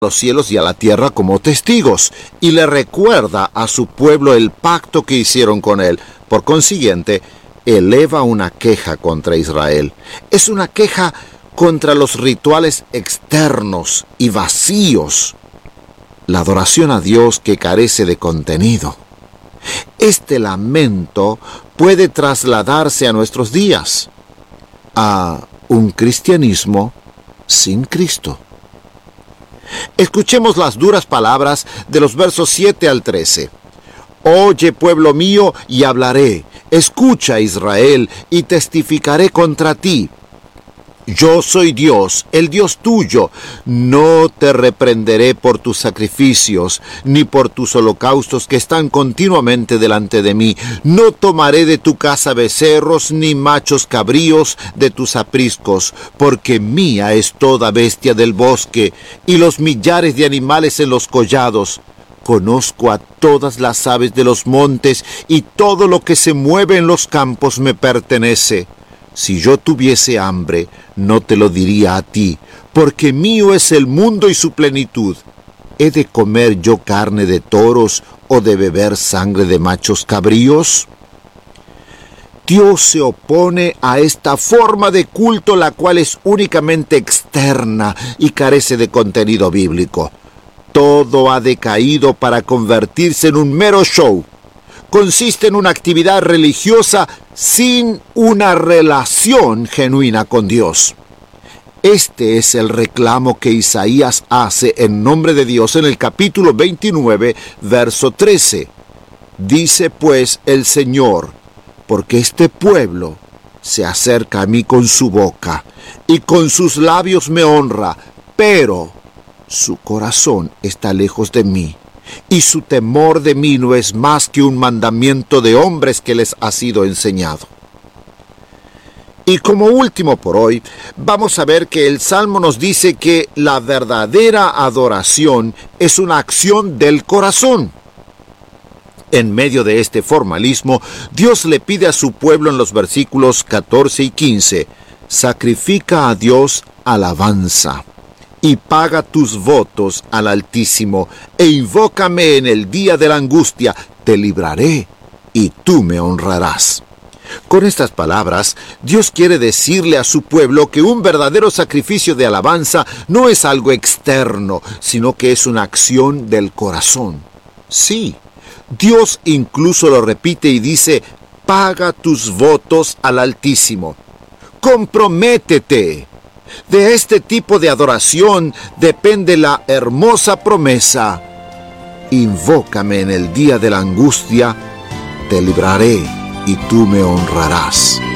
los cielos y a la tierra como testigos, y le recuerda a su pueblo el pacto que hicieron con él. Por consiguiente, eleva una queja contra Israel. Es una queja contra los rituales externos y vacíos, la adoración a Dios que carece de contenido. Este lamento puede trasladarse a nuestros días, a un cristianismo sin Cristo. Escuchemos las duras palabras de los versos 7 al 13. Oye, pueblo mío, y hablaré. Escucha, Israel, y testificaré contra ti. Yo soy Dios, el Dios tuyo. No te reprenderé por tus sacrificios, ni por tus holocaustos que están continuamente delante de mí. No tomaré de tu casa becerros, ni machos cabríos de tus apriscos, porque mía es toda bestia del bosque, y los millares de animales en los collados. Conozco a todas las aves de los montes, y todo lo que se mueve en los campos me pertenece. Si yo tuviese hambre, no te lo diría a ti, porque mío es el mundo y su plenitud. ¿He de comer yo carne de toros o de beber sangre de machos cabríos? Dios se opone a esta forma de culto, la cual es únicamente externa y carece de contenido bíblico. Todo ha decaído para convertirse en un mero show. Consiste en una actividad religiosa sin una relación genuina con Dios. Este es el reclamo que Isaías hace en nombre de Dios en el capítulo 29, verso 13. Dice pues el Señor, porque este pueblo se acerca a mí con su boca y con sus labios me honra, pero su corazón está lejos de mí. Y su temor de mí no es más que un mandamiento de hombres que les ha sido enseñado. Y como último por hoy, vamos a ver que el Salmo nos dice que la verdadera adoración es una acción del corazón. En medio de este formalismo, Dios le pide a su pueblo en los versículos 14 y 15, sacrifica a Dios alabanza. Y paga tus votos al Altísimo, e invócame en el día de la angustia, te libraré, y tú me honrarás. Con estas palabras, Dios quiere decirle a su pueblo que un verdadero sacrificio de alabanza no es algo externo, sino que es una acción del corazón. Sí, Dios incluso lo repite y dice, paga tus votos al Altísimo. Comprométete. De este tipo de adoración depende la hermosa promesa: invócame en el día de la angustia, te libraré y tú me honrarás.